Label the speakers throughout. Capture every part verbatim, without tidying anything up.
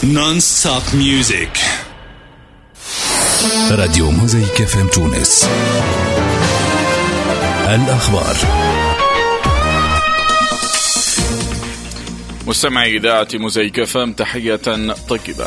Speaker 1: Non-stop music.
Speaker 2: راديو موزايك اف ام تونس. الأخبار.
Speaker 3: مستمعي إذاعة موزايك اف ام، تحية طيبة.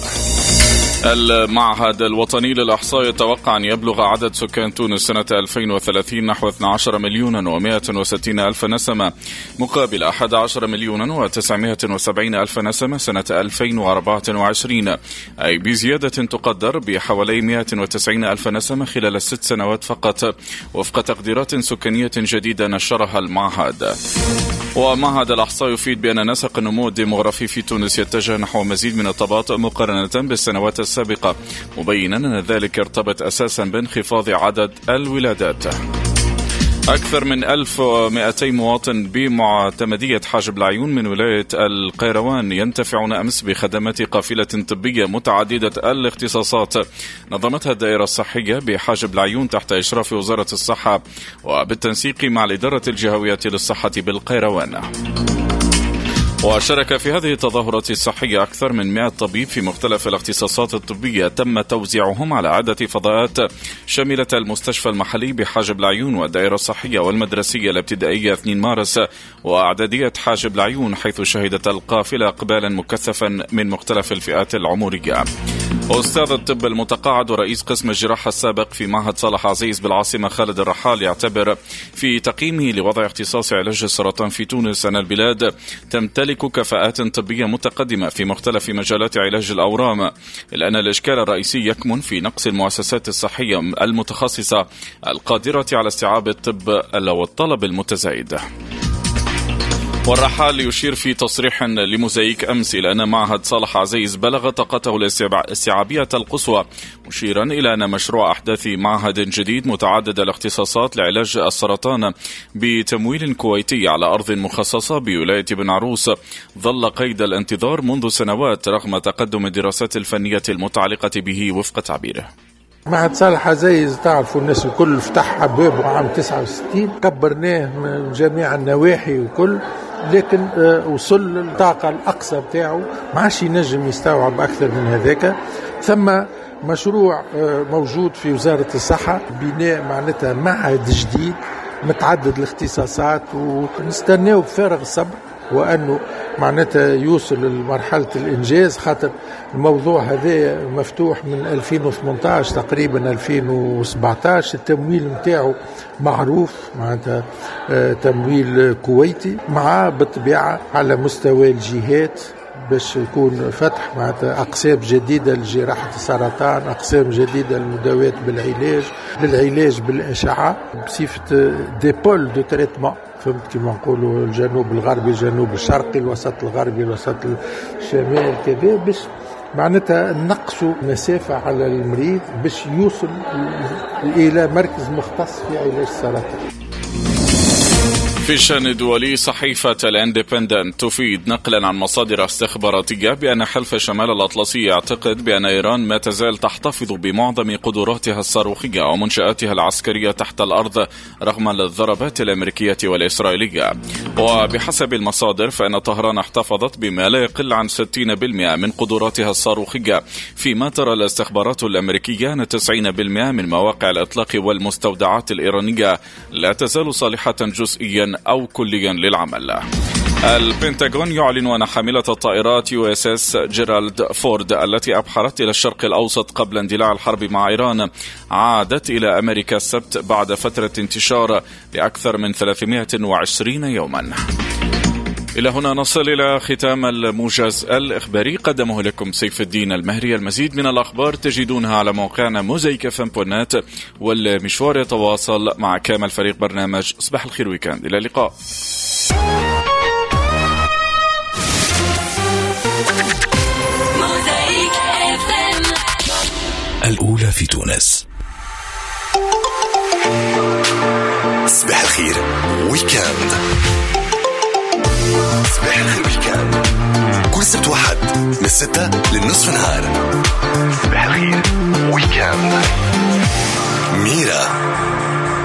Speaker 3: المعهد الوطني للإحصاء يتوقع أن يبلغ عدد سكان تونس سنة ألفين وثلاثين نحو اثني عشر مليون ومائة وستين ألف نسمة، مقابل أحد عشر مليون وتسعمائة وسبعين ألف نسمة سنة ألفين وأربعة وعشرين، أي بزيادة تقدر بحوالي مائة وتسعين ألف نسمة خلال الست سنوات فقط، وفق تقديرات سكانية جديدة نشرها المعهد. ومعهد الإحصاء يفيد بأن نسق النمو الديمغرافي في تونس يتجه نحو مزيد من التباطؤ مقارنة بالسنوات السابقة، مبينا أن ذلك يرتبط أساسا بانخفاض عدد الولادات. أكثر من ألف ومائتين مواطن بمعتمدية حاجب العيون من ولاية القيروان ينتفعون أمس بخدمات قافلة طبية متعددة الاختصاصات نظمتها الدائرة الصحية بحاجب العيون تحت إشراف وزارة الصحة وبالتنسيق مع الإدارة الجهوية للصحة بالقيروان. وشارك في هذه التظاهرات الصحية أكثر من مائة طبيب في مختلف الاختصاصات الطبية تم توزيعهم على عدة فضاءات شملت المستشفى المحلي بحاجب العيون والدائرة الصحية والمدرسية الابتدائية اثنين مارس وأعدادية حاجب العيون، حيث شهدت القافلة إقبالا مكثفا من مختلف الفئات العمرية. أستاذ الطب المتقاعد ورئيس قسم الجراحة السابق في معهد صالح عزيز بالعاصمة خالد الرحال يعتبر في تقييمه لوضع اختصاص علاج السرطان في تونس أن البلاد تمتلك كفاءات طبية متقدمة في مختلف مجالات علاج الأورام، إلا أن الإشكال الرئيسي يكمن في نقص المؤسسات الصحية المتخصصة القادرة على استيعاب الطب والطلب المتزايد. والرحال يشير في تصريح لموزايك أمس إلى أن معهد صالح عزيز بلغ طاقته الاستيعابية القصوى، مشيرا إلى أن مشروع أحداث معهد جديد متعدد الاختصاصات لعلاج السرطان بتمويل كويتي على أرض مخصصة بولاية بن عروس ظل قيد الانتظار منذ سنوات رغم تقدم الدراسات الفنية المتعلقة به وفق تعبيره.
Speaker 4: معهد صالح عزيز تعرفوا الناس الكل فتح أبوابه عام تسعة وستين، كبرناه من جميع النواحي وكل، لكن وصل الطاقة الأقصى بتاعه ما عادش ينجم يستوعب أكثر من هذاك. ثم مشروع موجود في وزارة الصحة بناء معناتها معهد جديد متعدد الاختصاصات، ونستناه بفارغ الصبر وأنه معناتها يوصل لمرحلة الإنجاز، خاطر الموضوع هذا مفتوح من ألفين وثمانية عشر تقريبا ألفين وسبعة عشر. التمويل متاعه معروف معناتها تمويل كويتي، مع بالطبيعة على مستوى الجهات باش يكون فتح معناتها أقسام جديدة لجراحة السرطان، أقسام جديدة للمداواة بالعلاج للعلاج بالأشعة بصفة ديبول دو تريتمون، فهمت كما نقولوا الجنوب الغربي الجنوب الشرقي الوسط الغربي الوسط الشمال كذا، باش معناتها نقصوا مسافة على المريض باش يوصل إلى مركز مختص في علاج السرطان.
Speaker 3: في الشأن الدولي، صحيفة الاندبندنت تفيد نقلا عن مصادر استخباراتية بأن حلف شمال الأطلسي يعتقد بأن إيران ما تزال تحتفظ بمعظم قدراتها الصاروخية ومنشآتها العسكرية تحت الأرض رغم الضربات الأمريكية والإسرائيلية. وبحسب المصادر فإن طهران احتفظت بما لا يقل عن ستين بالمئة من قدراتها الصاروخية، فيما ترى الاستخبارات الأمريكية أن تسعين بالمئة من مواقع الإطلاق والمستودعات الإيرانية لا تزال صالحة جزئيا أو كليا للعمل. البنتاغون يعلن أن حاملة الطائرات يو اس اس جيرالد فورد التي أبحرت إلى الشرق الأوسط قبل اندلاع الحرب مع إيران عادت إلى أمريكا السبت بعد فترة انتشار لأكثر من ثلاثمائة وعشرين يوما. إلى هنا نصل إلى ختام الموجز الإخباري، قدمه لكم سيف الدين المهري. المزيد من الأخبار تجدونها على موقعنا موزايك اف ام دوت نت، والمشوار يتواصل مع كامل فريق برنامج صباح الخير ويكند. إلى اللقاء.
Speaker 2: الأولى في تونس.
Speaker 1: صباح الخير ويكند. صباح الخير ويكند كل سبت واحد من الستة للنصف نهار. صباح الخير ويكند. ميرا